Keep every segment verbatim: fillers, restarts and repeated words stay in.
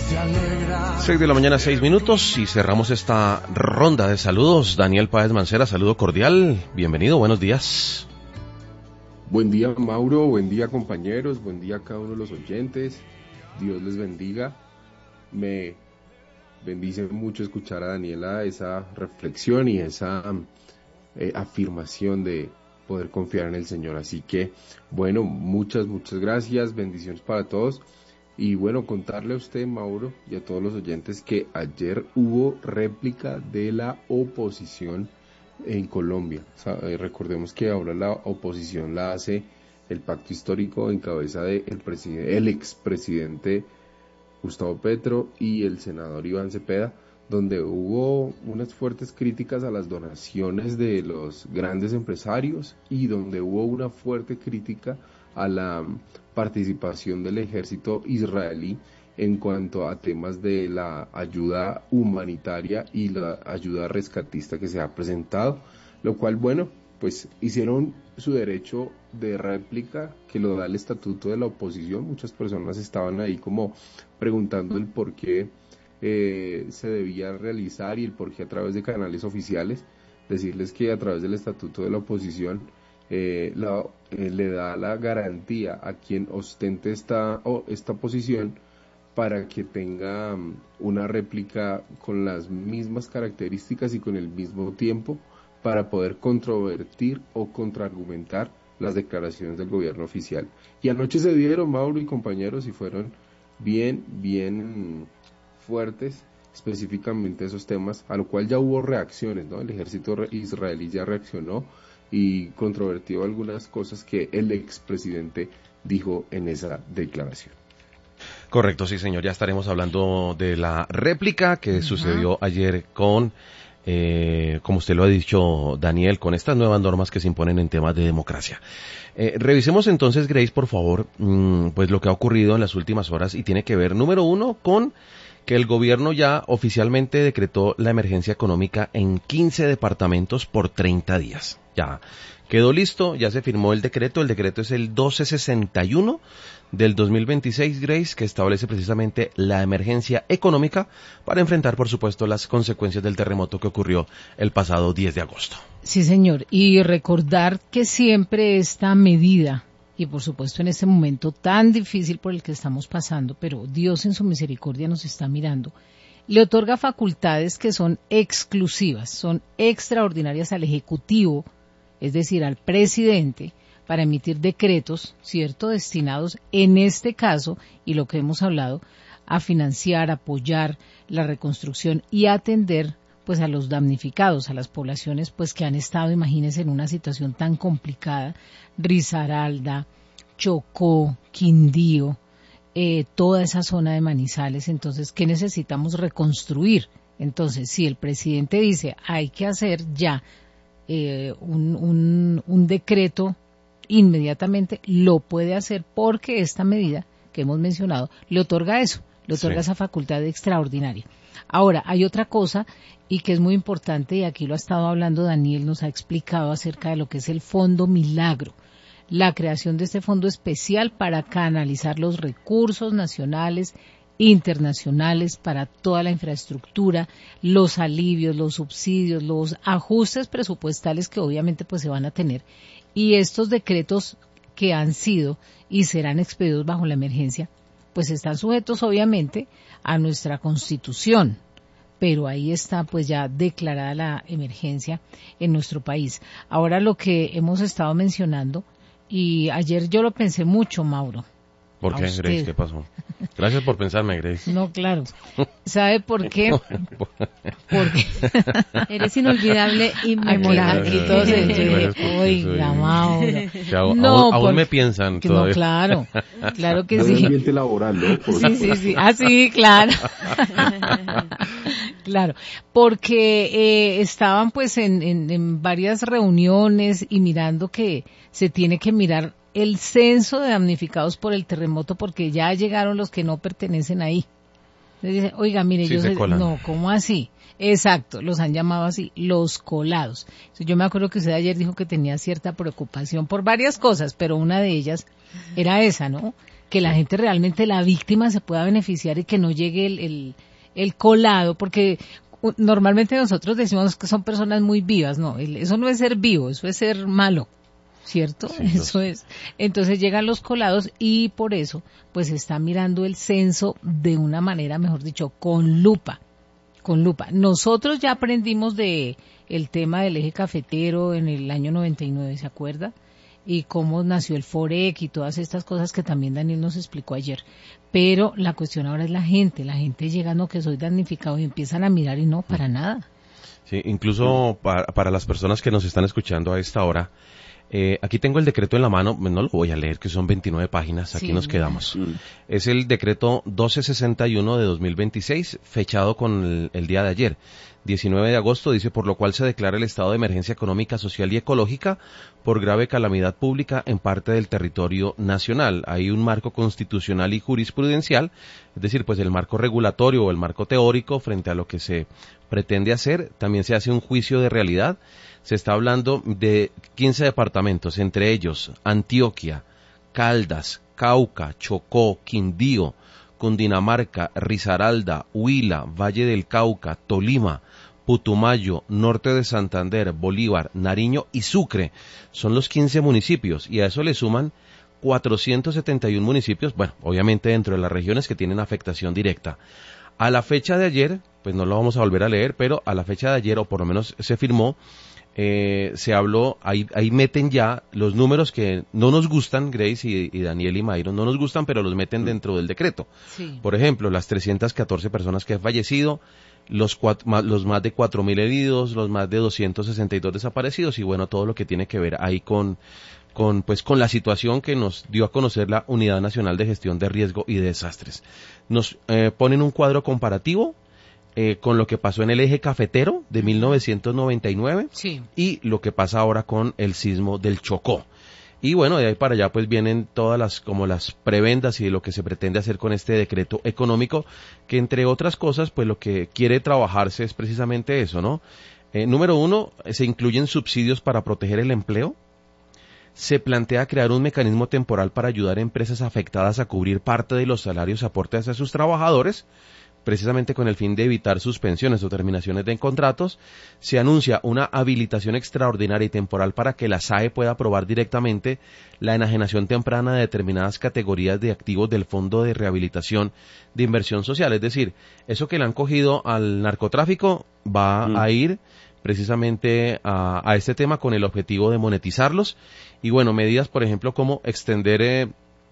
Seis de la mañana, seis minutos, y cerramos esta ronda de saludos. Daniel Páez Mancera, saludo cordial, bienvenido, buenos días. Buen día, Mauro, buen día, compañeros, buen día a cada uno de los oyentes, Dios les bendiga. Me bendice mucho escuchar a Daniela esa reflexión y esa eh, afirmación de poder confiar en el Señor. Así que, bueno, muchas, muchas gracias, bendiciones para todos. Y bueno, contarle a usted, Mauro, y a todos los oyentes que ayer hubo réplica de la oposición en Colombia. O sea, eh, recordemos que ahora la oposición la hace el pacto histórico en cabeza del presidente, el expresidente Gustavo Petro y el senador Iván Cepeda, donde hubo unas fuertes críticas a las donaciones de los grandes empresarios y donde hubo una fuerte crítica a la participación del ejército israelí en cuanto a temas de la ayuda humanitaria y la ayuda rescatista que se ha presentado, lo cual, bueno, pues hicieron su derecho de réplica que lo da el estatuto de la oposición. Muchas personas estaban ahí como preguntando el por qué eh, se debía realizar y el por qué a través de canales oficiales. Decirles que a través del estatuto de la oposición eh, la, eh, le da la garantía a quien ostente esta, oh, esta posición para que tenga um, una réplica con las mismas características y con el mismo tiempo para poder controvertir o contraargumentar las declaraciones del gobierno oficial. Y anoche se dieron, Mauro y compañeros, y fueron bien, bien fuertes, específicamente esos temas, a lo cual ya hubo reacciones, ¿no? El ejército israelí ya reaccionó y controvertió algunas cosas que el expresidente dijo en esa declaración. Correcto, sí, señor, ya estaremos hablando de la réplica que uh-huh. sucedió ayer con, eh, como usted lo ha dicho, Daniel, con estas nuevas normas que se imponen en temas de democracia. Eh, revisemos entonces, Grace, por favor, mmm, pues lo que ha ocurrido en las últimas horas y tiene que ver, número uno, con que el gobierno ya oficialmente decretó la emergencia económica en quince departamentos por treinta días. Ya quedó listo, ya se firmó el decreto, el decreto es el doce sesenta y uno del dos mil veintiséis, Grace, que establece precisamente la emergencia económica para enfrentar, por supuesto, las consecuencias del terremoto que ocurrió el pasado diez de agosto. Sí, señor, y recordar que siempre esta medida, y por supuesto en este momento tan difícil por el que estamos pasando, pero Dios en su misericordia nos está mirando, le otorga facultades que son exclusivas, son extraordinarias al Ejecutivo, es decir, al presidente, para emitir decretos, ¿cierto?, destinados en este caso, y lo que hemos hablado, a financiar, apoyar la reconstrucción y atender pues a los damnificados, a las poblaciones pues que han estado, imagínense, en una situación tan complicada, Risaralda, Chocó, Quindío, eh, toda esa zona de Manizales. Entonces, ¿qué necesitamos reconstruir? Entonces, si el presidente dice hay que hacer ya eh, un, un, un decreto inmediatamente, lo puede hacer porque esta medida que hemos mencionado le otorga eso, le otorga sí. esa facultad extraordinaria. Ahora, hay otra cosa y que es muy importante, y aquí lo ha estado hablando Daniel, nos ha explicado acerca de lo que es el Fondo Milagro, la creación de este fondo especial para canalizar los recursos nacionales, internacionales para toda la infraestructura, los alivios, los subsidios, los ajustes presupuestales que obviamente pues se van a tener. Y estos decretos que han sido y serán expedidos bajo la emergencia, pues están sujetos obviamente a nuestra Constitución, pero ahí está pues ya declarada la emergencia en nuestro país. Ahora lo que hemos estado mencionando, y ayer yo lo pensé mucho, Mauro. ¿Por qué, Grace? ¿Qué pasó? Gracias por pensarme, Grace. No, claro. ¿Sabe por qué? Porque eres inolvidable y memorable. Aquí todos se oiga, Mauro. Aún, no, aún por... me piensan que todavía. No, claro. Claro que no, sí. El ambiente laboral, ¿no? Por sí, sí, sí. Ah, sí, claro. Claro. Porque eh, estaban pues en, en, en varias reuniones y mirando que se tiene que mirar el censo de damnificados por el terremoto, porque ya llegaron los que no pertenecen ahí. Entonces dice, oiga, mire, sí, yo se sé, colan. No, ¿cómo así? Exacto, los han llamado así, los colados. Entonces, yo me acuerdo que usted ayer dijo que tenía cierta preocupación por varias cosas, pero una de ellas era esa, ¿no? que la gente realmente, la víctima, se pueda beneficiar y que no llegue el, el, el colado, porque normalmente nosotros decimos que son personas muy vivas, no, eso no es ser vivo, eso es ser malo, ¿cierto? Sí, eso es. Entonces llegan los colados y por eso pues está mirando el censo de una manera, mejor dicho, con lupa, con lupa. Nosotros ya aprendimos de el tema del eje cafetero en el año noventa y nueve, ¿se acuerda? Y cómo nació el Forec y todas estas cosas que también Daniel nos explicó ayer. Pero la cuestión ahora es la gente. La gente llega, no, que soy damnificado, y empiezan a mirar y no, para nada. Sí, incluso para, para las personas que nos están escuchando a esta hora, eh, aquí tengo el decreto en la mano, no lo voy a leer, que son veintinueve páginas, aquí sí, nos quedamos. Mm. Es el decreto doce sesenta y uno de dos mil veintiséis, fechado con el, el día de ayer. diecinueve de agosto, dice, por lo cual se declara el estado de emergencia económica, social y ecológica por grave calamidad pública en parte del territorio nacional. Hay un marco constitucional y jurisprudencial, es decir, pues el marco regulatorio o el marco teórico frente a lo que se pretende hacer. También se hace un juicio de realidad. Se está hablando de quince departamentos, entre ellos Antioquia, Caldas, Cauca, Chocó, Quindío, Cundinamarca, Risaralda, Huila, Valle del Cauca, Tolima, Putumayo, Norte de Santander, Bolívar, Nariño y Sucre. Son los quince municipios y a eso le suman cuatrocientos setenta y uno municipios, bueno, obviamente dentro de las regiones que tienen afectación directa. A la fecha de ayer, pues no lo vamos a volver a leer, pero a la fecha de ayer, o por lo menos se firmó, eh, se habló, ahí, ahí meten ya los números que no nos gustan, Grace y, y Daniel y Mayron, no nos gustan, pero los meten dentro del decreto. Sí. Por ejemplo, las trescientas catorce personas que han fallecido, los, cuatro, más, los más de cuatro mil heridos, los más de doscientos sesenta y dos desaparecidos y bueno, todo lo que tiene que ver ahí con, con, pues, con la situación que nos dio a conocer la Unidad Nacional de Gestión de Riesgo y de Desastres. Nos eh, ponen un cuadro comparativo Eh, con lo que pasó en el eje cafetero de mil novecientos noventa y nueve sí. y lo que pasa ahora con el sismo del Chocó. Y bueno, de ahí para allá pues vienen todas las, como las prebendas y lo que se pretende hacer con este decreto económico, que entre otras cosas pues lo que quiere trabajarse es precisamente eso, ¿no? Eh, número uno, se incluyen subsidios para proteger el empleo. Se plantea crear un mecanismo temporal para ayudar a empresas afectadas a cubrir parte de los salarios aportes a sus trabajadores, precisamente con el fin de evitar suspensiones o terminaciones de contratos. Se anuncia una habilitación extraordinaria y temporal para que la S A E pueda aprobar directamente la enajenación temprana de determinadas categorías de activos del Fondo de Rehabilitación de Inversión Social. Es decir, eso que le han cogido al narcotráfico va mm. a ir precisamente a, a este tema con el objetivo de monetizarlos. Y bueno, medidas, por ejemplo, como extender eh,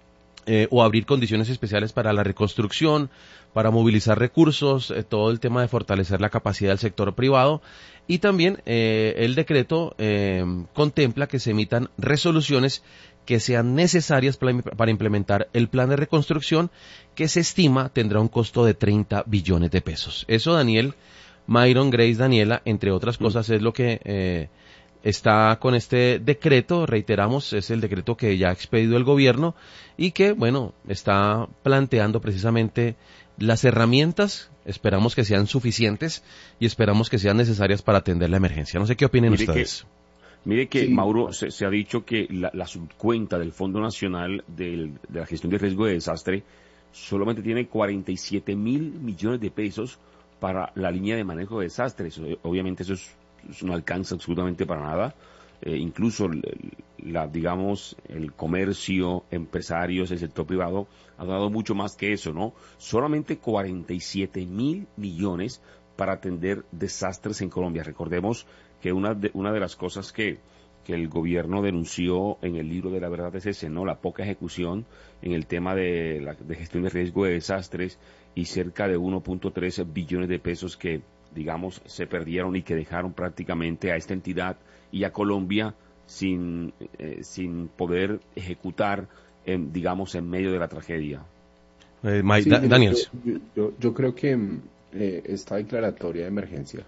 eh, o abrir condiciones especiales para la reconstrucción, para movilizar recursos, eh, todo el tema de fortalecer la capacidad del sector privado y también eh, el decreto eh, contempla que se emitan resoluciones que sean necesarias para implementar el plan de reconstrucción que se estima tendrá un costo de treinta billones de pesos. Eso, Daniel, Mayron, Grace, Daniela, entre otras cosas, es lo que eh, está con este decreto. Reiteramos, es el decreto que ya ha expedido el gobierno y que, bueno, está planteando precisamente las herramientas, esperamos que sean suficientes y esperamos que sean necesarias para atender la emergencia. No sé qué opinen mire ustedes. Que, mire que, sí. Mauro, se, se ha dicho que la, la subcuenta del Fondo Nacional del, de la Gestión de Riesgo de Desastre solamente tiene cuarenta y siete mil millones de pesos para la línea de manejo de desastres. Obviamente eso, es, eso no alcanza absolutamente para nada. Eh, incluso la, digamos, el comercio, empresarios, el sector privado ha dado mucho más que eso, ¿no? Solamente cuarenta y siete mil millones para atender desastres en Colombia. Recordemos que una de, una de las cosas que, que el gobierno denunció en el libro de la verdad es ese, ¿no? La poca ejecución en el tema de, la, de gestión de riesgo de desastres y cerca de uno punto tres billones de pesos que, digamos, se perdieron y que dejaron prácticamente a esta entidad y a Colombia sin, eh, sin poder ejecutar, en, digamos, en medio de la tragedia. Eh, Mike, sí, da, Daniel. Yo, yo, yo creo que eh, esta declaratoria de emergencia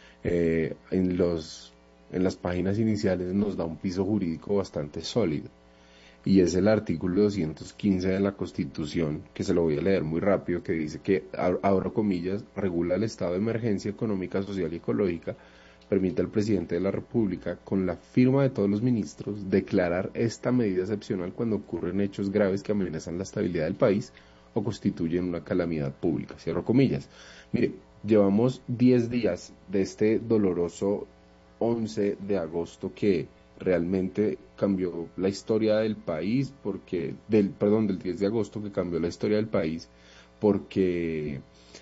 eh, en, los, en las páginas iniciales nos da un piso jurídico bastante sólido. Y es el artículo doscientos quince de la Constitución, que se lo voy a leer muy rápido, que dice que, abro comillas, regula el estado de emergencia económica, social y ecológica permite al presidente de la República, con la firma de todos los ministros, declarar esta medida excepcional cuando ocurren hechos graves que amenazan la estabilidad del país o constituyen una calamidad pública, cierro comillas. Mire, llevamos diez días de este doloroso once de agosto que realmente cambió la historia del país, porque, del, perdón, del diez de agosto que cambió la historia del país, porque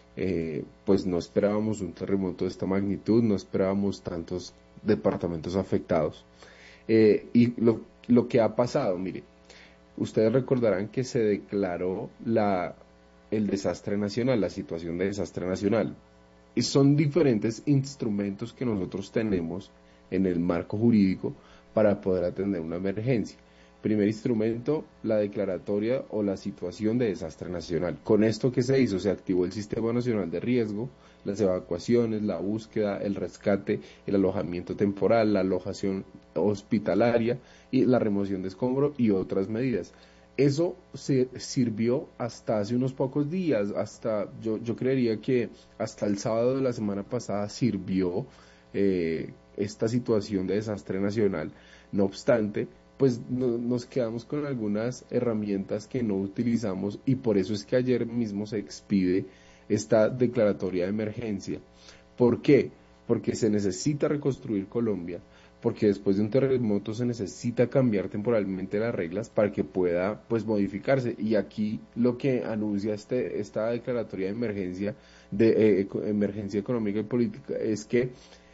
eh, pues no esperábamos un terremoto de esta magnitud, no esperábamos tantos departamentos afectados. Eh, y lo, lo que ha pasado, mire, ustedes recordarán que se declaró la, el desastre nacional, la situación de desastre nacional. Y son diferentes instrumentos que nosotros tenemos en el marco jurídico para poder atender una emergencia. Primer instrumento, la declaratoria o la situación de desastre nacional. Con esto, ¿qué se hizo? Se activó el Sistema Nacional de Riesgo, las evacuaciones, la búsqueda, el rescate, el alojamiento temporal, la alojación hospitalaria y la remoción de escombros y otras medidas. Eso se sirvió hasta hace unos pocos días, hasta yo, yo creería que hasta el sábado de la semana pasada sirvió eh, esta situación de desastre nacional. No obstante, pues no, nos quedamos con algunas herramientas que no utilizamos y por eso es que ayer mismo se expide esta declaratoria de emergencia. ¿Por qué? Porque se necesita reconstruir Colombia, porque después de un terremoto se necesita cambiar temporalmente las reglas para que pueda pues modificarse, y aquí lo que anuncia este, esta declaratoria de emergencia, de eh, emergencia económica y política, es que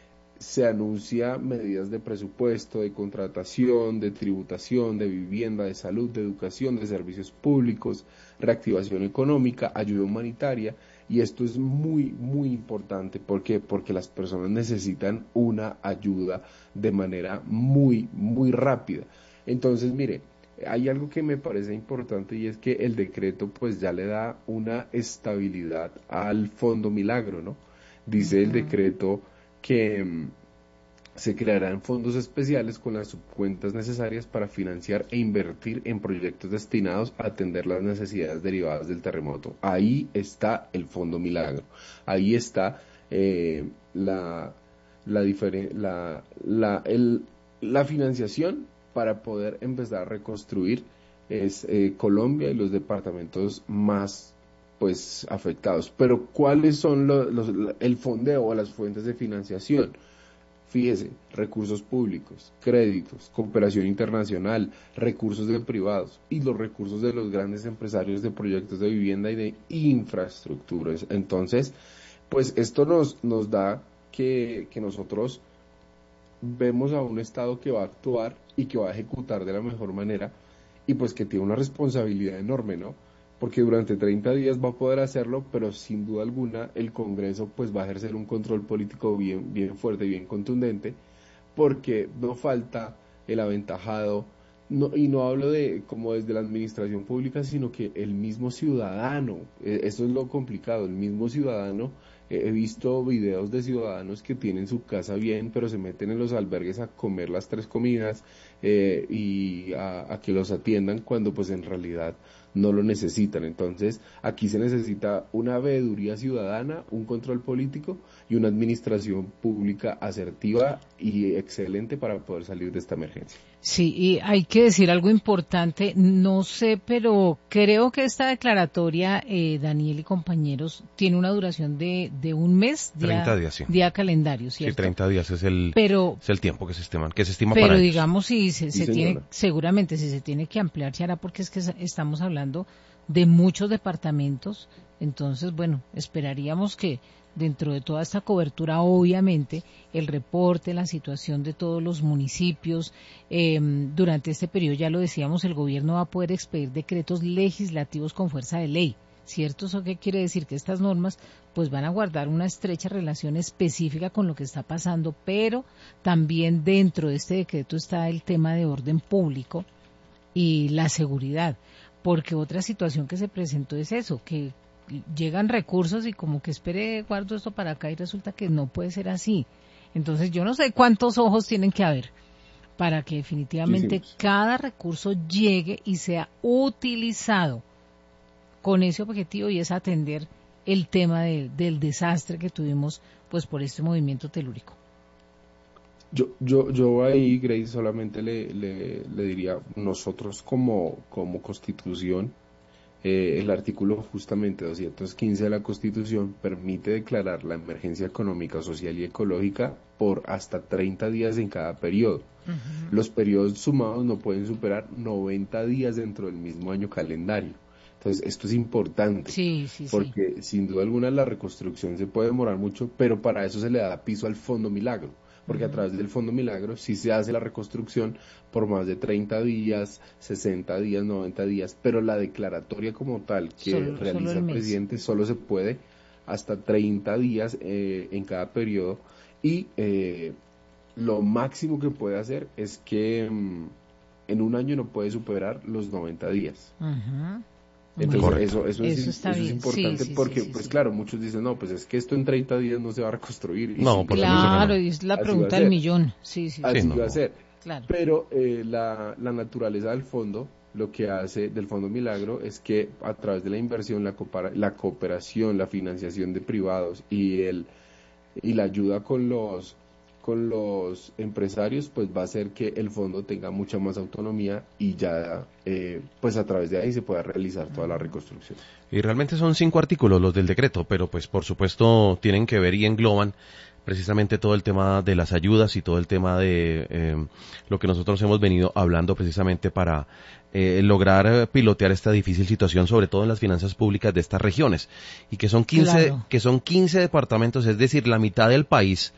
se anuncia medidas de presupuesto, de contratación, de tributación, de vivienda, de salud, de educación, de servicios públicos, reactivación económica, ayuda humanitaria, y esto es muy, muy importante. ¿Por qué? Porque las personas necesitan una ayuda de manera muy, muy rápida. Entonces, mire, hay algo que me parece importante y es que el decreto pues ya le da una estabilidad al Fondo Milagro, ¿no? Dice uh-huh. el decreto que um, se crearán fondos especiales con las subcuentas necesarias para financiar e invertir en proyectos destinados a atender las necesidades derivadas del terremoto. Ahí está el Fondo Milagro, ahí está eh, la, la, diferen- la, la, el, la financiación para poder empezar a reconstruir es, eh, Colombia y los departamentos más pues afectados. Pero ¿cuáles son los, los, el fondeo o las fuentes de financiación? Fíjese, recursos públicos, créditos, cooperación internacional, recursos de privados y los recursos de los grandes empresarios de proyectos de vivienda y de infraestructuras. Entonces, pues esto nos, nos da que, que nosotros vemos a un Estado que va a actuar y que va a ejecutar de la mejor manera y pues que tiene una responsabilidad enorme, ¿no? Porque durante treinta días va a poder hacerlo, pero sin duda alguna el Congreso pues va a ejercer un control político bien, bien fuerte, bien contundente, porque no falta el aventajado, no, y no hablo de como desde la administración pública, sino que el mismo ciudadano, eh, eso es lo complicado, el mismo ciudadano. Eh, he visto videos de ciudadanos que tienen su casa bien, pero se meten en los albergues a comer las tres comidas eh, y a, a que los atiendan cuando pues en realidad no lo necesitan. Entonces aquí se necesita una veeduría ciudadana, un control político y una administración pública asertiva y excelente para poder salir de esta emergencia. Sí, y hay que decir algo importante, no sé, pero creo que esta declaratoria, eh, Daniel y compañeros, tiene una duración de, de un mes, día, treinta días, sí. Día calendario, ¿cierto? Sí, treinta días es el, pero, es el tiempo que se estima, que se estima pero para digamos, si se, sí, se tiene, seguramente si se tiene que ampliar, se hará, porque es que estamos hablando de muchos departamentos. Entonces, bueno, esperaríamos que dentro de toda esta cobertura, obviamente, el reporte, la situación de todos los municipios, eh, durante este periodo, ya lo decíamos, el gobierno va a poder expedir decretos legislativos con fuerza de ley, ¿cierto? ¿Eso qué quiere decir? Que estas normas pues van a guardar una estrecha relación específica con lo que está pasando, pero también dentro de este decreto está el tema de orden público y la seguridad, porque otra situación que se presentó es eso, que llegan recursos y como que espere, guardo esto para acá y resulta que no puede ser así. Entonces yo no sé cuántos ojos tienen que haber para que definitivamente sí, sí. cada recurso llegue y sea utilizado con ese objetivo, y es atender el tema de, del desastre que tuvimos pues por este movimiento telúrico. Yo, yo, yo ahí, Grace, solamente le, le, le diría, nosotros como, como Constitución, eh, el artículo justamente doscientos quince de la Constitución permite declarar la emergencia económica, social y ecológica por hasta treinta días en cada periodo. Uh-huh. Los periodos sumados no pueden superar noventa días dentro del mismo año calendario. Entonces, esto es importante, sí, sí, porque sí. sin duda alguna la reconstrucción se puede demorar mucho, pero para eso se le da piso al Fondo Milagro, porque uh-huh. a través del Fondo Milagro sí se hace la reconstrucción por más de treinta días, sesenta días, noventa días, pero la declaratoria como tal que solo, realiza solo el, el presidente solo se puede hasta treinta días eh, en cada periodo, y eh, lo máximo que puede hacer es que mm, en un año no puede superar los noventa días. Uh-huh. Entonces eso, eso, es, eso, está eso es importante, sí, sí, porque sí, sí, pues sí. claro, muchos dicen, no, pues es que esto en treinta días no se va a reconstruir. Y no, sí, por claro, no. y es la pregunta del millón. Sí, sí, así sí, va no, a ser. Claro. Pero eh, la, la naturaleza del fondo, lo que hace del Fondo Milagro es que a través de la inversión, la, coopera, la cooperación, la financiación de privados y el y la ayuda con los con los empresarios, pues va a hacer que el fondo tenga mucha más autonomía y ya eh, pues a través de ahí se pueda realizar toda la reconstrucción. Y realmente son cinco artículos los del decreto, pero pues por supuesto tienen que ver y engloban precisamente todo el tema de las ayudas y todo el tema de eh, lo que nosotros hemos venido hablando precisamente para eh, lograr pilotear esta difícil situación, sobre todo en las finanzas públicas de estas regiones, y que son quince, claro. que son quince departamentos, es decir, la mitad del país.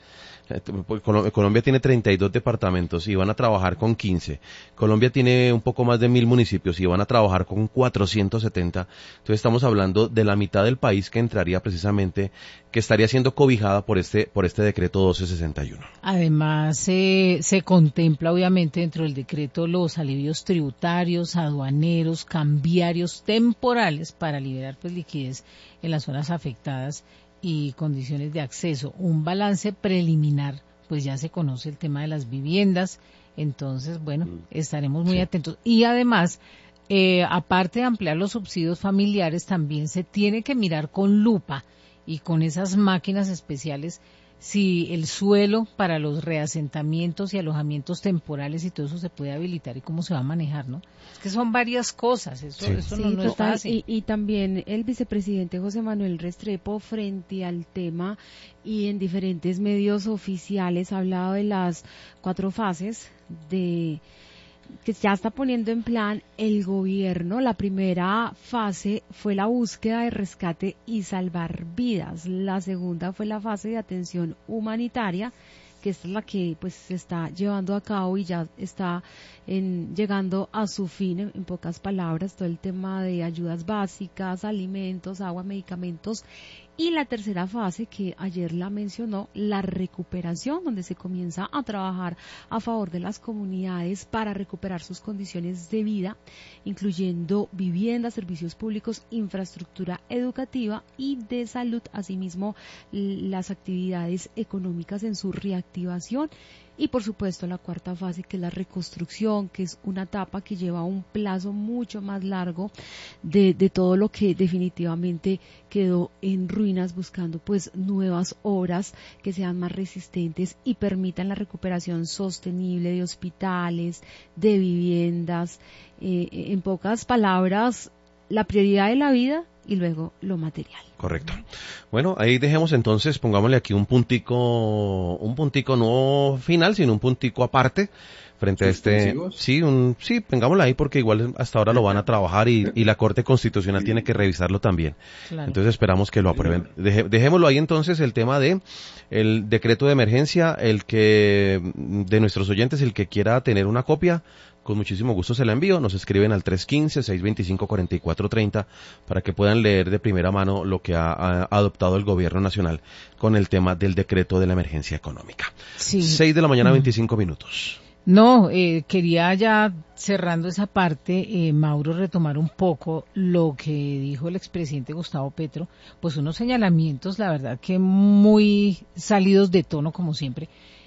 Colombia tiene treinta y dos departamentos y van a trabajar con quince. Colombia tiene un poco más de mil municipios y van a trabajar con cuatrocientos setenta. Entonces estamos hablando de la mitad del país que entraría precisamente, que estaría siendo cobijada por este por este decreto doce sesenta y uno. Además, eh, se contempla obviamente dentro del decreto los alivios tributarios, aduaneros, cambiarios temporales para liberar pues liquidez en las zonas afectadas y condiciones de acceso. Un balance preliminar, pues ya se conoce el tema de las viviendas, entonces, bueno, estaremos muy sí. atentos. Y además, eh, aparte de ampliar los subsidios familiares, también se tiene que mirar con lupa y con esas máquinas especiales si el suelo para los reasentamientos y alojamientos temporales y todo eso se puede habilitar y cómo se va a manejar, ¿no? Es que son varias cosas, eso, sí. eso sí, no, no es fácil. Y, y también el vicepresidente José Manuel Restrepo, frente al tema y en diferentes medios oficiales, ha hablado de las cuatro fases de que ya está poniendo en plan el gobierno. La primera fase fue la búsqueda de rescate y salvar vidas. La segunda fue la fase de atención humanitaria, que esta es la que pues se está llevando a cabo y ya está en, llegando a su fin, en, en pocas palabras, todo el tema de ayudas básicas, alimentos, agua, medicamentos. Y la tercera fase, que ayer la mencionó, la recuperación, donde se comienza a trabajar a favor de las comunidades para recuperar sus condiciones de vida, incluyendo viviendas, servicios públicos, infraestructura educativa y de salud, asimismo las actividades económicas en su reactivación. Y por supuesto la cuarta fase, que es la reconstrucción, que es una etapa que lleva un plazo mucho más largo de, de todo lo que definitivamente quedó en ruinas, buscando pues nuevas obras que sean más resistentes y permitan la recuperación sostenible de hospitales, de viviendas. Eh, en pocas palabras, la prioridad de la vida y luego lo material. Correcto. Bueno, ahí dejemos entonces, pongámosle aquí un puntico, un puntico no final, sino un puntico aparte frente a este, sí, un, sí, pongámoslo ahí porque igual hasta ahora lo van a trabajar y, y la Corte Constitucional sí. tiene que revisarlo también. Claro. Entonces esperamos que lo aprueben. Deje, dejémoslo ahí entonces el tema de el decreto de emergencia, el que de nuestros oyentes, el que quiera tener una copia, con muchísimo gusto se la envío, nos escriben al tres uno cinco, seis dos cinco, cuatro cuatro tres cero para que puedan leer de primera mano lo que ha, ha adoptado el gobierno nacional con el tema del decreto de la emergencia económica. Sí. seis de la mañana, veinticinco minutos. No, eh, quería ya cerrando esa parte, eh, Mauro, retomar un poco lo que dijo el expresidente Gustavo Petro, pues unos señalamientos, la verdad que muy salidos de tono como siempre.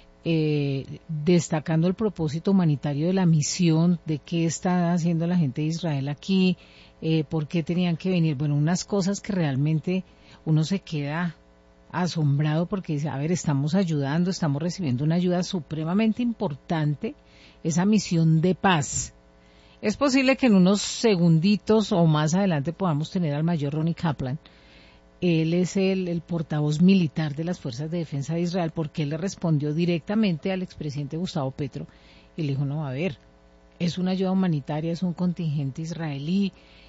Eh, destacando el propósito humanitario de la misión, de qué está haciendo la gente de Israel aquí, eh, por qué tenían que venir, bueno, unas cosas que realmente uno se queda asombrado porque dice, a ver, estamos ayudando, estamos recibiendo una ayuda supremamente importante, esa misión de paz. Es posible que en unos segunditos o más adelante podamos tener al mayor Ronnie Kaplan. Él es el, el portavoz militar de las Fuerzas de Defensa de Israel, porque él le respondió directamente al expresidente Gustavo Petro y le dijo, no, a ver, es una ayuda humanitaria, es un contingente israelí,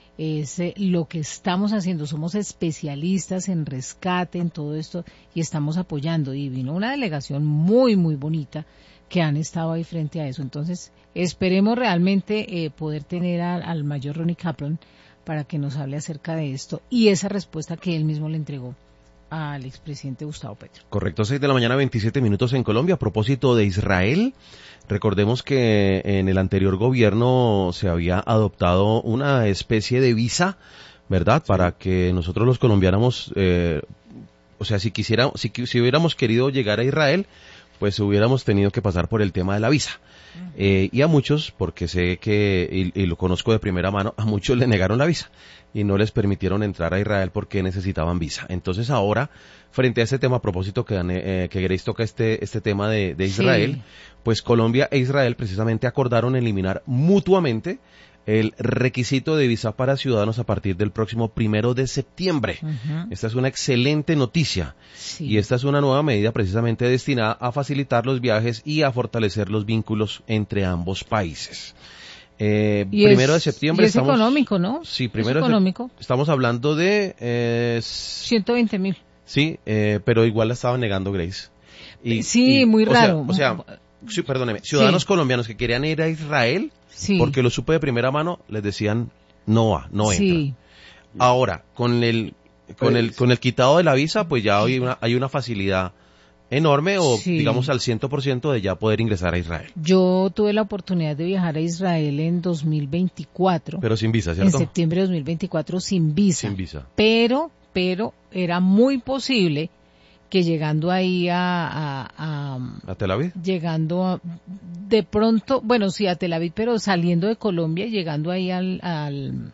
es eh, lo que estamos haciendo, somos especialistas en rescate, en todo esto, y estamos apoyando. Y vino una delegación muy, muy bonita que han estado ahí frente a eso. Entonces, esperemos realmente eh, poder tener al, al mayor Ronnie Kaplan para que nos hable acerca de esto y esa respuesta que él mismo le entregó al expresidente Gustavo Petro. Correcto, seis de la mañana, veintisiete minutos en Colombia. A propósito de Israel, recordemos que en el anterior gobierno se había adoptado una especie de visa, ¿verdad? Sí. Para que nosotros los colombianos, eh, o sea, si quisiera, si, si hubiéramos querido llegar a Israel, pues hubiéramos tenido que pasar por el tema de la visa. Uh-huh. Eh, y a muchos, porque sé que, y, y lo conozco de primera mano, a muchos le negaron la visa y no les permitieron entrar a Israel porque necesitaban visa. Entonces ahora, frente a este tema, a propósito que, eh, que Grace toca este, este tema de, de Israel, sí. Pues Colombia e Israel precisamente acordaron eliminar mutuamente el requisito de visa para ciudadanos a partir del próximo primero de septiembre. Uh-huh. Esta es una excelente noticia. Sí. Y esta es una nueva medida precisamente destinada a facilitar los viajes y a fortalecer los vínculos entre ambos países. Eh, primero es, de septiembre. Y es estamos, económico, ¿no? Sí, primero es económico. Se, estamos hablando de... Eh, ciento veinte mil. Sí, eh, pero igual la estaba negando Grace. Y, sí, y, muy o raro. Sea, o sea, sí, perdóneme, ciudadanos sí. colombianos que querían ir a Israel... Sí. Porque lo supe de primera mano, les decían no va, no entra. Sí. Ahora, con el con pues, el con el quitado de la visa, pues ya hay una hay una facilidad enorme o sí. digamos al cien por ciento de ya poder ingresar a Israel. Yo tuve la oportunidad de viajar a Israel en dos mil veinticuatro. Pero sin visa, ¿cierto? En septiembre de dos mil veinticuatro sin visa. Sin visa. Pero pero era muy posible que llegando ahí a, a, a... ¿A Tel Aviv? Llegando a, de pronto, bueno, sí, a Tel Aviv, pero saliendo de Colombia, llegando ahí al, al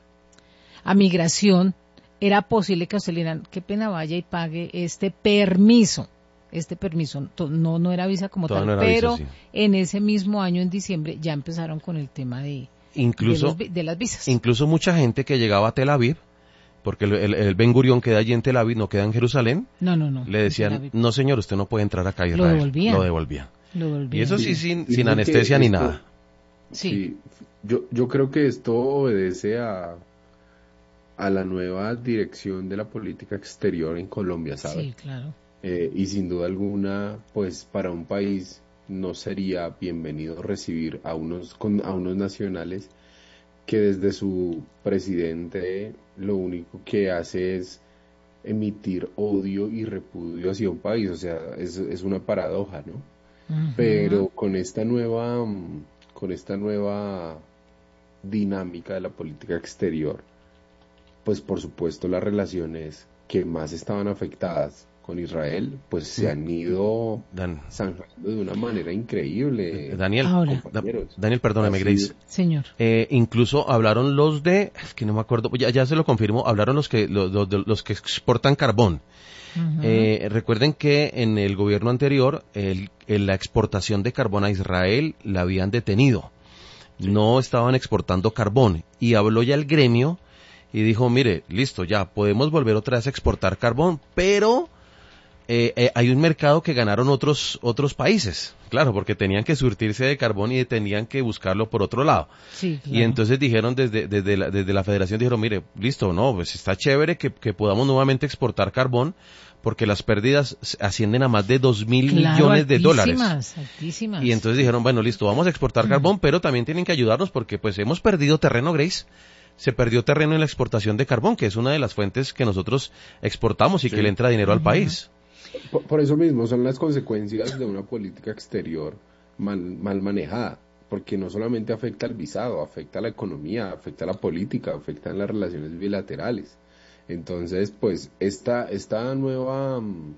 a migración, era posible que usted le dieran, qué pena vaya y pague este permiso, este permiso, no no era visa como Toda tal, no pero visa, sí. En ese mismo año, en diciembre, ya empezaron con el tema de, incluso, de, los, de las visas. Incluso mucha gente que llegaba a Tel Aviv, porque el, el, el Ben Gurión queda allí en Tel Aviv, no queda en Jerusalén. No, no, no. Le decían, no señor, usted no puede entrar acá a Israel. Lo devolvían. Lo devolvían. Lo devolvían. Y eso sí, sí sin, sin anestesia ni esto, nada. Sí. sí. Yo, yo creo que esto obedece a, a la nueva dirección de la política exterior en Colombia, ¿sabes? Sí, claro. Eh, y sin duda alguna, pues para un país no sería bienvenido recibir a unos, con, a unos nacionales que desde su presidente lo único que hace es emitir odio y repudio hacia un país, o sea, es, es una paradoja, ¿no? Uh-huh. Pero con esta nueva, con esta nueva dinámica de la política exterior, pues por supuesto las relaciones que más estaban afectadas con Israel, pues se han ido Dan, zanjando de una manera increíble. Daniel, Daniel, perdóname, Grace. Señor. Eh, incluso hablaron los de, es que no me acuerdo, ya, ya se lo confirmo, hablaron los que los, los, los que exportan carbón. Uh-huh. Eh, recuerden que en el gobierno anterior, el, el, la exportación de carbón a Israel la habían detenido. No estaban exportando carbón. Y habló ya el gremio y dijo, mire, listo, ya podemos volver otra vez a exportar carbón, pero... Eh, eh, hay un mercado que ganaron otros otros países, claro, porque tenían que surtirse de carbón y tenían que buscarlo por otro lado. Sí, claro. Y entonces dijeron desde desde la, desde la federación, dijeron, mire, listo, no, pues está chévere que, que podamos nuevamente exportar carbón, porque las pérdidas ascienden a más de dos mil claro, millones de dólares. Altísimas. Y entonces dijeron, bueno, listo, vamos a exportar mm. carbón, pero también tienen que ayudarnos porque pues hemos perdido terreno, Grace. Se perdió terreno en la exportación de carbón, que es una de las fuentes que nosotros exportamos y sí. que le entra dinero uh-huh. al país. Por, por eso mismo son las consecuencias de una política exterior mal, mal manejada, porque no solamente afecta al visado, afecta a la economía, afecta a la política, afecta a las relaciones bilaterales. Entonces, pues esta esta nueva um,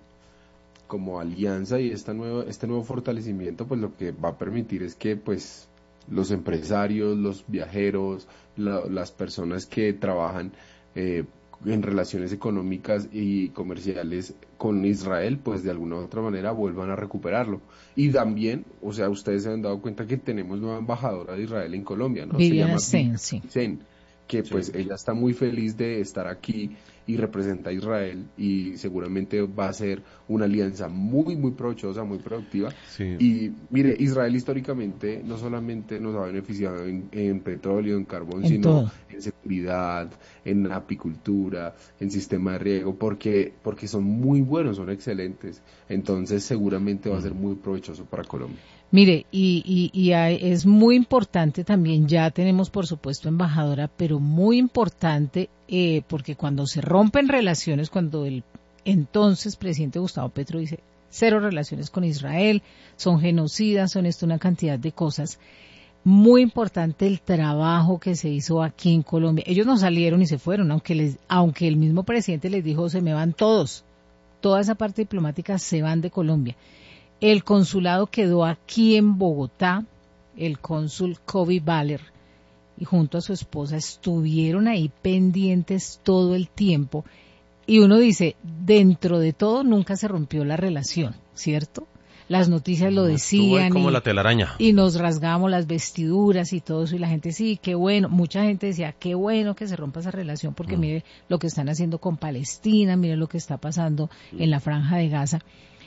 como alianza y esta nueva este nuevo fortalecimiento, pues lo que va a permitir es que pues los empresarios, los viajeros, la, las personas que trabajan eh, en relaciones económicas y comerciales con Israel, pues de alguna u otra manera vuelvan a recuperarlo. Y también, o sea, ustedes se han dado cuenta que tenemos nueva embajadora de Israel en Colombia, ¿no? Viviana se llama Sen, sí. Sen, que pues sí. Ella está muy feliz de estar aquí y representa a Israel y seguramente va a ser una alianza muy, muy provechosa, muy productiva. Sí. Y mire, Israel históricamente no solamente nos ha beneficiado en, en petróleo, en carbón, en sino todo. en seguridad, en apicultura, en sistema de riego, porque, porque son muy buenos, son excelentes. Entonces seguramente va a ser muy provechoso para Colombia. Mire, y, y, y hay, es muy importante también, ya tenemos por supuesto embajadora, pero muy importante eh, porque cuando se rompen relaciones, cuando el entonces presidente Gustavo Petro dice cero relaciones con Israel, son genocidas, son esto una cantidad de cosas, muy importante el trabajo que se hizo aquí en Colombia. Ellos no salieron y se fueron, aunque les, aunque el mismo presidente les dijo se me van todos, toda esa parte diplomática se van de Colombia. El consulado quedó aquí en Bogotá, el cónsul Kobe Baller y junto a su esposa estuvieron ahí pendientes todo el tiempo y uno dice, dentro de todo nunca se rompió la relación, ¿cierto? Las noticias lo decían como y, la telaraña. y nos rasgábamos las vestiduras y todo eso y la gente sí, qué bueno, mucha gente decía, qué bueno que se rompa esa relación porque mm. mire lo que están haciendo con Palestina, mire lo que está pasando mm. en la Franja de Gaza.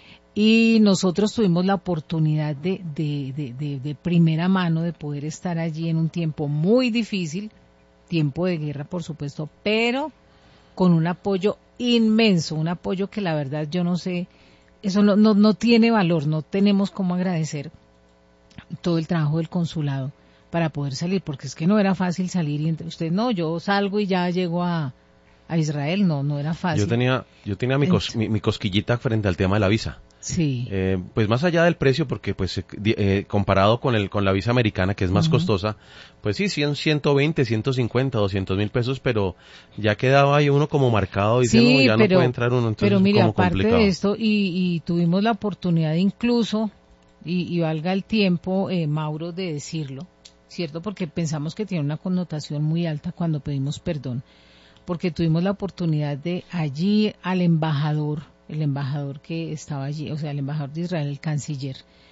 Y nosotros tuvimos la oportunidad de, de, de, de, de primera mano de poder estar allí en un tiempo muy difícil, tiempo de guerra por supuesto, pero con un apoyo inmenso, un apoyo que la verdad yo no sé, eso no, no, no tiene valor, no tenemos cómo agradecer todo el trabajo del consulado para poder salir, porque es que no era fácil salir y entre usted, no, yo salgo y ya llego a, a Israel, no, no era fácil. Yo tenía, yo tenía mi, cos, mi, mi cosquillita frente al tema de la visa. Sí. Eh, pues más allá del precio, porque pues eh, comparado con el con la visa americana, que es más uh-huh. costosa, pues sí, sí, ciento veinte, ciento cincuenta, doscientos mil pesos, pero ya quedaba ahí uno como marcado diciendo, sí, no, ya pero, no puede entrar uno, entonces pero mire, como aparte complicado. de esto, y, y tuvimos la oportunidad incluso, y, y valga el tiempo, eh, Mauro, de decirlo, ¿cierto? Porque pensamos que tiene una connotación muy alta cuando pedimos perdón, porque tuvimos la oportunidad de allí al embajador, el embajador que estaba allí, o sea, el embajador de Israel, el canciller,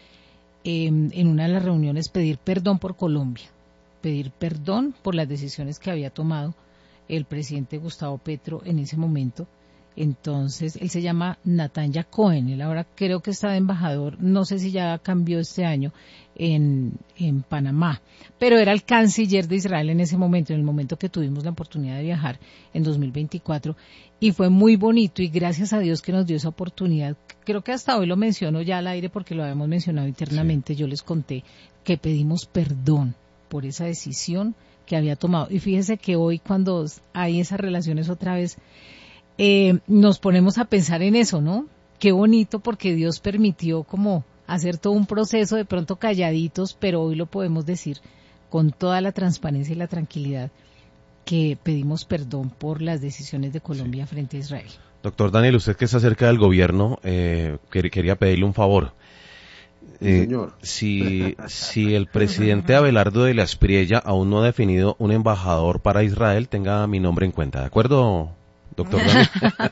eh, en una de las reuniones pedir perdón por Colombia, pedir perdón por las decisiones que había tomado el presidente Gustavo Petro en ese momento. Entonces, él se llama Natanya Cohen, él ahora creo que está de embajador, no sé si ya cambió este año, en, en Panamá, pero era el canciller de Israel en ese momento, en el momento que tuvimos la oportunidad de viajar en dos mil veinticuatro, y fue muy bonito y gracias a Dios que nos dio esa oportunidad. Creo que hasta hoy lo menciono ya al aire porque lo habíamos mencionado internamente, sí. Yo les conté que pedimos perdón por esa decisión que había tomado, y fíjese que hoy cuando hay esas relaciones otra vez, Eh, nos ponemos a pensar en eso, ¿no? Qué bonito porque Dios permitió como hacer todo un proceso de pronto calladitos, pero hoy lo podemos decir con toda la transparencia y la tranquilidad que pedimos perdón por las decisiones de Colombia sí. frente a Israel. Doctor Daniel, usted que está cerca del gobierno, eh, quería pedirle un favor. Eh, Señor. Si, si el presidente Abelardo de la Espriella aún no ha definido un embajador para Israel, tenga mi nombre en cuenta, ¿de acuerdo? Doctor Daniel.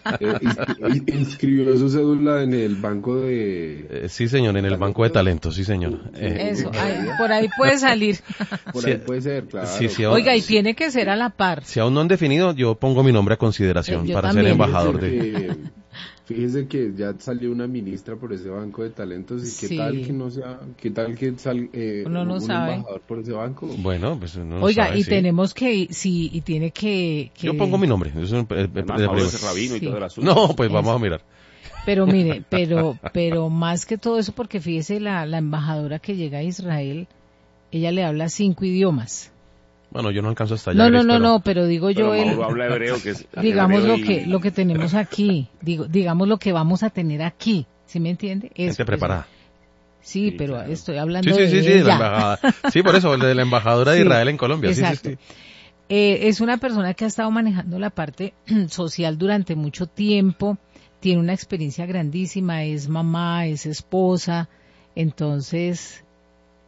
eh, inscribió su cédula en el banco de... Eh, sí, señor, en el banco de talentos, sí, señor. Eh, Eso, ahí, por ahí puede salir. Por ahí puede ser, claro. Sí, sí, Oiga, y sí, tiene que ser a la par. Si aún no han definido, yo pongo mi nombre a consideración eh, para también. ser embajador fíjese de... Que, fíjese que ya salió una ministra por ese banco de talentos y sí. qué tal que no sea, qué tal que sal, eh, Uno no un sabe. embajador por ese banco. Bueno, pues no Oiga, sabe, y sí. tenemos que, sí, y tiene que... que... Yo pongo mi nombre. Eso es, eh, Además, eh, Pablo eh, es rabino y sí. todo el asunto. no, pues vamos a mirar. Pero mire, pero, pero más que todo eso, porque fíjese, la, la embajadora que llega a Israel, ella le habla cinco idiomas. Bueno, yo no alcanzo hasta allá. No, no, Gris, no, pero... no, pero digo yo, Pero el, Mauro habla hebreo, que es digamos lo y... que, lo que tenemos aquí, digo, digamos lo que vamos a tener aquí, ¿sí me entiende? Eso, Gente preparada. Sí, Sí, pero claro. estoy hablando Sí, sí, de sí, sí, ella. la embajada. Sí, por eso, de la embajadora de Sí, Israel en Colombia. exacto. Sí, sí, sí. Eh, es una persona que ha estado manejando la parte social durante mucho tiempo, tiene una experiencia grandísima, es mamá, es esposa, entonces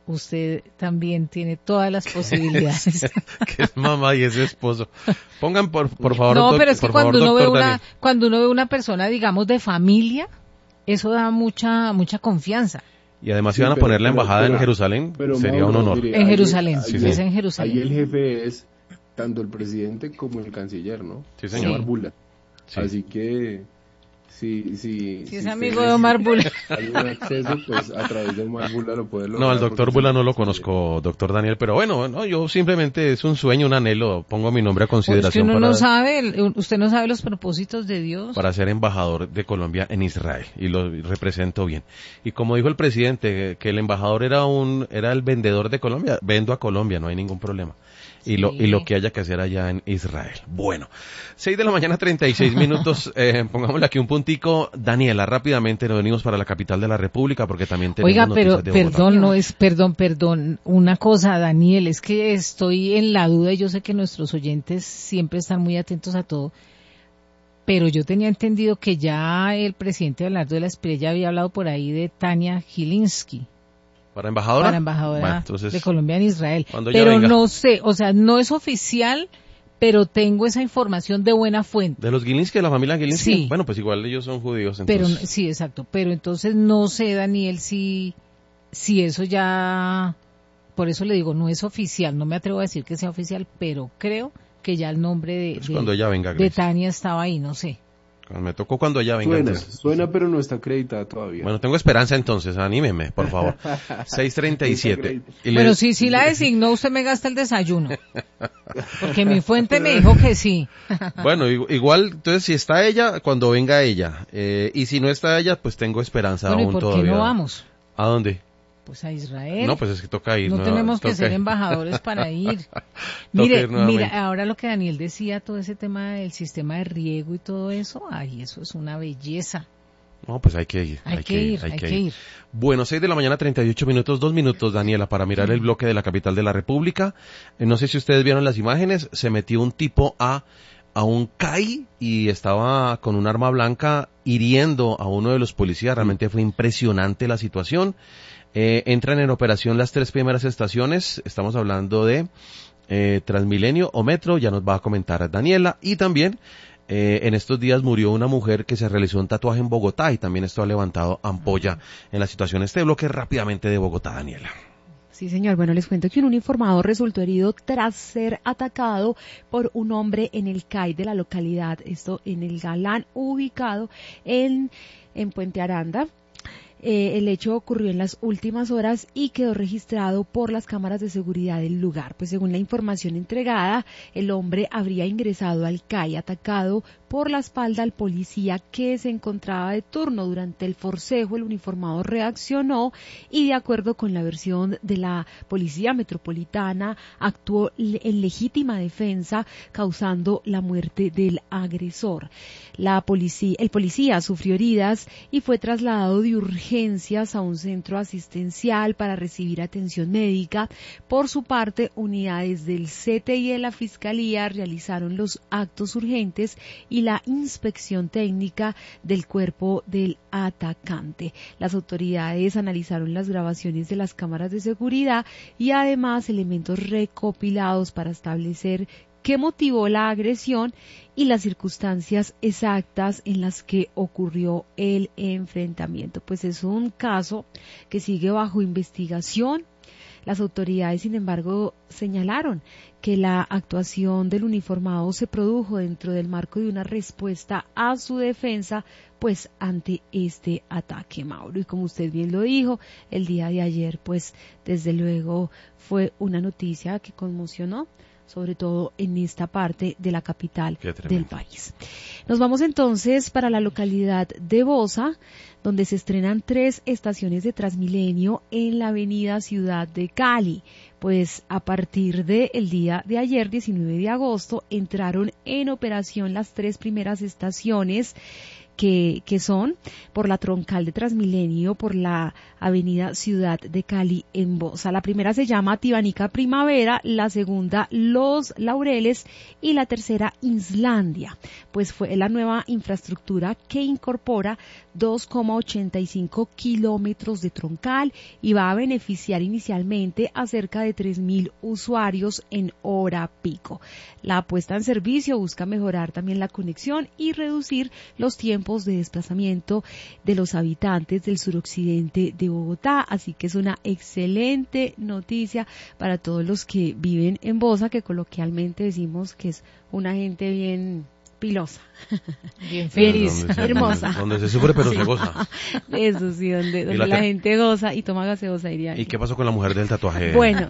usted también tiene todas las posibilidades. Que es mamá y es esposo. Pongan por, por favor. No, doc, pero es que por cuando favor, uno ve doctor una, Daniel. cuando uno ve una persona, digamos, de familia, eso da mucha, mucha confianza. Y además Sí, si van a pero- poner la pero- embajada pero- en Jerusalén, pero, sería Mauro, un honor. mire, En ahí- Jerusalén, ahí- sí, es en Jerusalén. Ahí el jefe es tanto el presidente como el canciller, ¿no? Sí, señor. Omar Bula. Sí. Así que si, si, Si es si amigo usted de Omar Bula. hay un acceso, pues a través de Omar Bula lo puede lograr. No, al doctor porque Bula no lo sí, conozco, doctor Daniel, pero bueno, no, yo simplemente es un sueño, un anhelo, pongo mi nombre a Es que consideración uno para, no sabe, el- usted no sabe los propósitos de Dios. para ser embajador de Colombia en Israel y lo represento bien. Y como dijo el presidente, que el embajador era un era el vendedor de Colombia, vendo a Colombia, no hay ningún problema. Y lo, Sí. y lo que haya que hacer allá en Israel. Bueno, seis de la mañana, treinta y seis minutos, eh, pongámosle aquí un puntico. Daniela, rápidamente nos venimos para la capital de la República porque también tenemos Oiga, pero noticias de Bogotá. perdón, no es, perdón, perdón, una cosa, Daniel, es que estoy en la duda y yo sé que nuestros oyentes siempre están muy atentos a todo, pero yo tenía entendido que ya el presidente Abelardo de la Espriella había hablado por ahí de Tania Gilinski. ¿Para embajadora? Para embajadora Bueno, entonces, de Colombia en Israel. cuando ella Pero venga. no sé, o sea, no es oficial, pero tengo esa información de buena fuente. ¿De los Gilinski, de la familia Gilinski? Sí. Bueno, pues igual ellos son judíos, Pero entonces. sí, exacto. Pero entonces no sé, Daniel, si, si eso ya, por eso le digo, no es oficial. No me atrevo a decir que sea oficial, pero creo que ya el nombre de, Pues de, cuando ella venga, de Grace. Tania estaba ahí, no sé. Me tocó cuando ella venga. Suena, entonces. suena, pero no está acreditada todavía. Bueno, tengo esperanza entonces, anímeme, por favor. seis treinta y siete. Y le- Bueno, si sí la designó, usted me gasta el desayuno. Porque mi fuente me dijo que sí. Bueno, igu- igual, entonces si está ella, cuando venga ella. Eh, y si no está ella, pues tengo esperanza Bueno, ¿y aún por qué todavía. no vamos? ¿A dónde? Pues a Israel. No, pues es que toca ir. No, tenemos que toca ser ir. embajadores para ir. Toca Mire, ir nuevamente. mira, ahora lo que Daniel decía, todo ese tema del sistema de riego y todo eso, ay, eso es una belleza. No, pues hay que ir. Hay, que, ir, hay que ir. Bueno, seis de la mañana, treinta y ocho minutos, dos minutos, Daniela, para mirar el bloque de la capital de la República. Eh, no sé si ustedes vieron las imágenes, se metió un tipo a, a un C A I y estaba con un arma blanca hiriendo a uno de los policías. Realmente fue impresionante la situación. Eh, entran en operación las tres primeras estaciones, estamos hablando de eh, Transmilenio o Metro, ya nos va a comentar Daniela, y también eh, en estos días murió una mujer que se realizó un tatuaje en Bogotá y también esto ha levantado ampolla en la situación. Este bloque rápidamente de Bogotá, Daniela. Sí, señor. Bueno, les cuento que un uniformado resultó herido tras ser atacado por un hombre en el C A I de la localidad, esto en el Galán, ubicado en, en Puente Aranda. Eh, el hecho ocurrió en las últimas horas y quedó registrado por las cámaras de seguridad del lugar. Pues según la información entregada, el hombre habría ingresado al C A I atacado por la espalda al policía que se encontraba de turno. Durante el forcejo, el uniformado reaccionó y, de acuerdo con la versión de la Policía Metropolitana, actuó en legítima defensa, causando la muerte del agresor. La policía, el policía sufrió heridas y fue trasladado de urgencias a un centro asistencial para recibir atención médica. Por su parte, unidades del C T I de la Fiscalía realizaron los actos urgentes y la inspección técnica del cuerpo del atacante. Las autoridades analizaron las grabaciones de las cámaras de seguridad y además elementos recopilados para establecer qué motivó la agresión y las circunstancias exactas en las que ocurrió el enfrentamiento. Pues es un caso que sigue bajo investigación. Las autoridades, sin embargo, señalaron que la actuación del uniformado se produjo dentro del marco de una respuesta a su defensa, pues ante este ataque, Mauro. Y como usted bien lo dijo, el día de ayer, pues desde luego fue una noticia que conmocionó, sobre todo en esta parte de la capital del país. Nos vamos entonces para la localidad de Bosa, donde se estrenan tres estaciones de Transmilenio en la avenida Ciudad de Cali. Pues a partir del día de ayer, diecinueve de agosto, entraron en operación las tres primeras estaciones que, que son por la troncal de Transmilenio, por la avenida Ciudad de Cali en Bosa. La primera se llama Tibanica Primavera, la segunda Los Laureles y la tercera Islandia. Pues fue la nueva infraestructura que incorpora dos coma ochenta y cinco kilómetros de troncal y va a beneficiar inicialmente a cerca de tres mil usuarios en hora pico. La puesta en servicio busca mejorar también la conexión y reducir los tiempos de desplazamiento de los habitantes del suroccidente de Bogotá, así que es una excelente noticia para todos los que viven en Bosa, que coloquialmente decimos que es una gente bien pilosa, bien feliz, donde se, hermosa. Donde, donde se sufre pero sí. se goza. Eso sí, donde, donde la, la gente goza y toma gaseosa, diría. ¿Y qué pasó con la mujer del tatuaje? Bueno,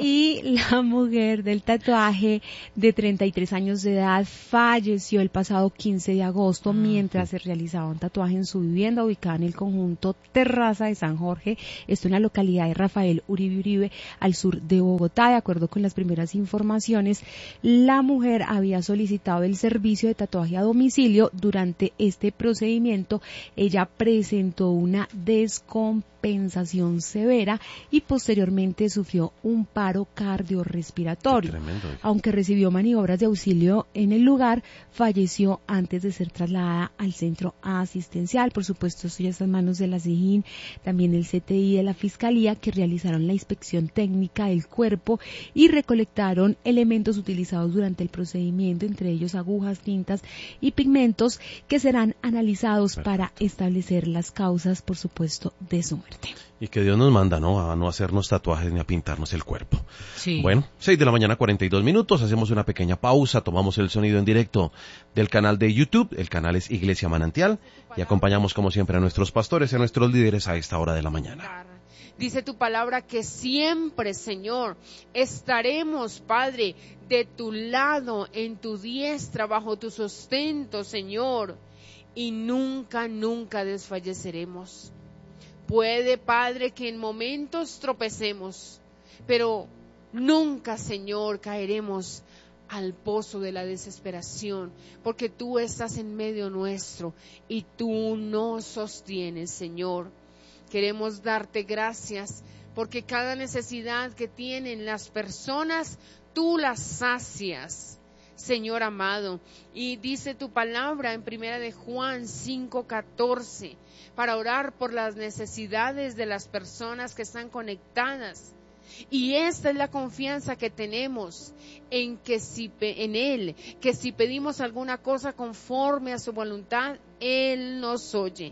y la mujer del tatuaje de treinta y tres años de edad falleció el pasado quince de agosto mientras se realizaba un tatuaje en su vivienda ubicada en el conjunto Terraza de San Jorge, esto en la localidad de Rafael Uribe Uribe, al sur de Bogotá. De acuerdo con las primeras informaciones, la mujer había solicitado el servicio de tatuaje a domicilio. Durante este procedimiento, ella presentó una descompensación severa y posteriormente sufrió un paro cardiorrespiratorio. Tremendo. Aunque recibió maniobras de auxilio en el lugar, falleció antes de ser trasladada al centro asistencial. Por supuesto, esto ya está en manos de la SIJIN, también el C T I de la Fiscalía, que realizaron la inspección técnica del cuerpo y recolectaron elementos utilizados durante el procedimiento, entre ellos agujas, tintas y pigmentos, que serán analizados Perfecto. Para establecer las causas, por supuesto, de su muerte. Y que Dios nos manda, ¿no? A no hacernos tatuajes ni a pintarnos el cuerpo. Sí. Bueno, seis de la mañana, cuarenta y dos minutos. Hacemos una pequeña pausa, tomamos el sonido en directo del canal de YouTube. El canal es Iglesia Manantial. Y acompañamos, como siempre, a nuestros pastores y a nuestros líderes a esta hora de la mañana. Dice tu palabra que siempre, Señor, estaremos, Padre, de tu lado, en tu diestra, bajo tu sustento, Señor. Y nunca, nunca desfalleceremos. Puede, Padre, que en momentos tropecemos, pero nunca, Señor, caeremos al pozo de la desesperación, porque tú estás en medio nuestro y tú nos sostienes, Señor. Queremos darte gracias, porque cada necesidad que tienen las personas, tú las sacias, Señor amado. Y dice tu palabra en primera de Juan cinco catorce, para orar por las necesidades de las personas que están conectadas. Y esta es la confianza que tenemos en que si en Él, que si pedimos alguna cosa conforme a su voluntad, Él nos oye.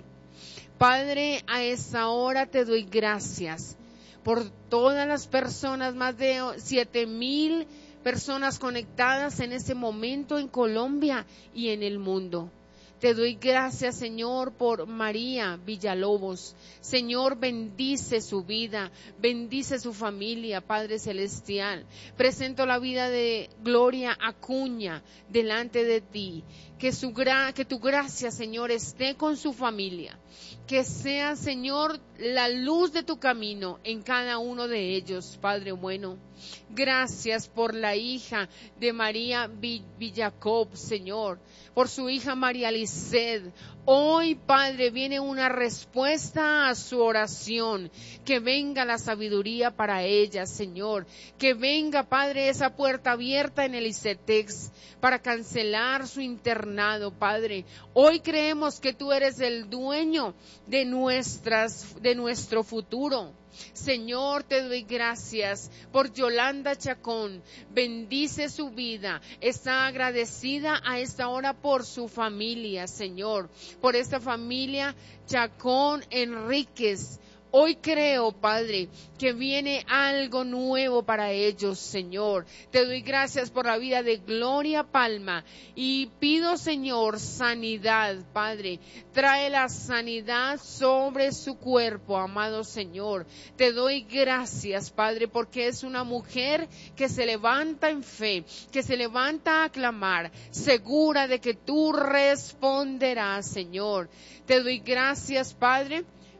Padre, a esta hora te doy gracias por todas las personas, más de siete mil personas conectadas en este momento en Colombia y en el mundo. Te doy gracias, Señor, por María Villalobos. Señor, bendice su vida, bendice su familia, Padre Celestial. Presento la vida de Gloria Acuña delante de ti. Que, su gra- que tu gracia, Señor, esté con su familia. Que sea, Señor, la luz de tu camino en cada uno de ellos, Padre bueno. Gracias por la hija de María Villacob, Señor, por su hija María Lisset. Hoy, Padre, viene una respuesta a su oración. Que venga la sabiduría para ella, Señor. Que venga, Padre, esa puerta abierta en el ICETEX para cancelar su internado, Padre. Hoy creemos que tú eres el dueño de nuestras, de nuestro futuro. Señor, te doy gracias por Yolanda Chacón. Bendice su vida. Está agradecida a esta hora por su familia, Señor. Por esta familia Chacón Enríquez. Hoy creo, Padre, que viene algo nuevo para ellos, Señor. Te doy gracias por la vida de Gloria Palma y pido, Señor, sanidad, Padre. Trae la sanidad sobre su cuerpo, amado Señor. Te doy gracias, Padre, porque es una mujer que se levanta en fe, que se levanta a clamar, segura de que tú responderás, Señor. Te doy gracias, Padre,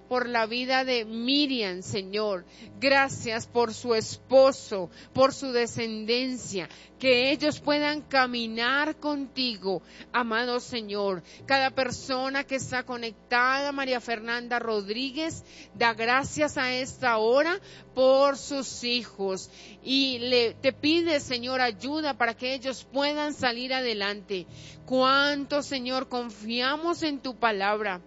por la vida de Miriam, Señor. Gracias por su esposo, por su descendencia, que ellos puedan caminar contigo, amado Señor. Cada persona que está conectada, María Fernanda Rodríguez, da gracias a esta hora por sus hijos y le, te pide, Señor, ayuda para que ellos puedan salir adelante. Cuánto, Señor, confiamos en tu palabra.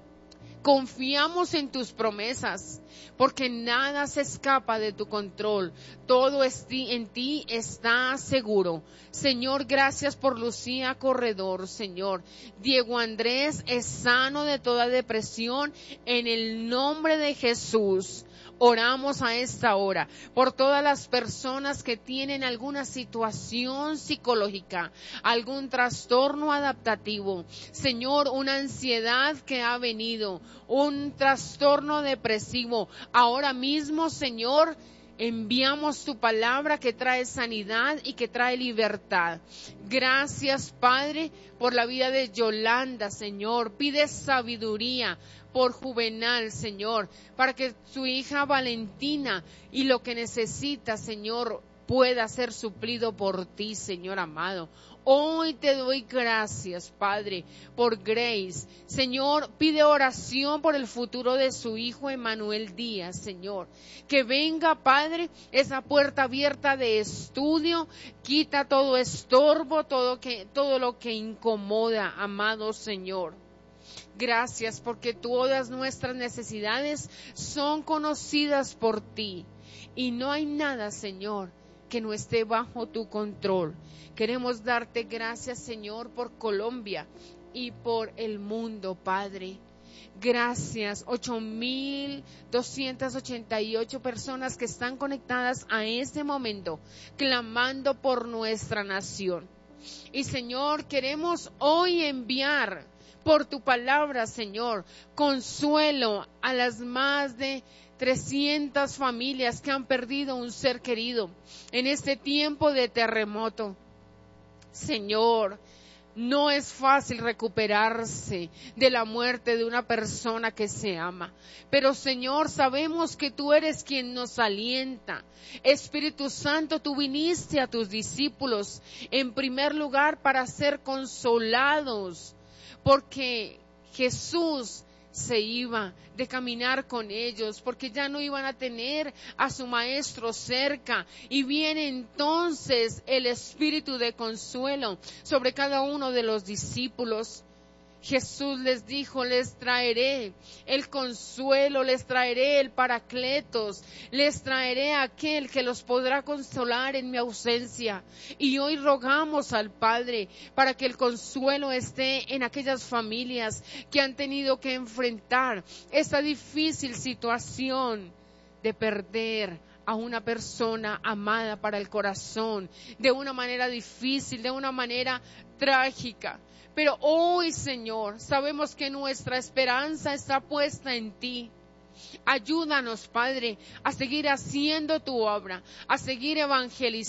Confiamos en tus promesas, porque nada se escapa de tu control. Todo en ti está seguro. Señor, gracias por Lucía Corredor, Señor. Diego Andrés es sano de toda depresión en el nombre de Jesús. Oramos a esta hora por todas las personas que tienen alguna situación psicológica, algún trastorno adaptativo. Señor, una ansiedad que ha venido, un trastorno depresivo. Ahora mismo, Señor, enviamos tu palabra que trae sanidad y que trae libertad. Gracias, Padre, por la vida de Yolanda, Señor. Pide sabiduría por Juvenal, Señor, para que su hija Valentina y lo que necesita, Señor, pueda ser suplido por ti, Señor amado. Hoy te doy gracias, Padre, por Grace. Señor, pide oración por el futuro de su hijo Emanuel Díaz, Señor. Que venga, Padre, esa puerta abierta de estudio, quita todo estorbo, todo, que, todo lo que incomoda, amado Señor. Gracias porque todas nuestras necesidades son conocidas por ti y no hay nada, Señor, que no esté bajo tu control. Queremos darte gracias, Señor, por Colombia y por el mundo, Padre. Gracias, ocho mil doscientas ochenta y ocho personas que están conectadas a este momento, clamando por nuestra nación. Y, Señor, queremos hoy enviar por tu palabra, Señor, consuelo a las más de trescientas familias que han perdido un ser querido en este tiempo de terremoto. Señor, no es fácil recuperarse de la muerte de una persona que se ama, pero Señor, sabemos que tú eres quien nos alienta. Espíritu Santo, tú viniste a tus discípulos en primer lugar para ser consolados, porque Jesús se iba de caminar con ellos, porque ya no iban a tener a su maestro cerca, y viene entonces el espíritu de consuelo sobre cada uno de los discípulos. Jesús les dijo, les traeré el consuelo, les traeré el paracletos, les traeré aquel que los podrá consolar en mi ausencia. Y hoy rogamos al Padre para que el consuelo esté en aquellas familias que han tenido que enfrentar esta difícil situación de perder a una persona amada para el corazón, de una manera difícil, de una manera trágica. Pero hoy, Señor, sabemos que nuestra esperanza está puesta en ti. Ayúdanos, Padre, a seguir haciendo tu obra, a seguir evangelizando.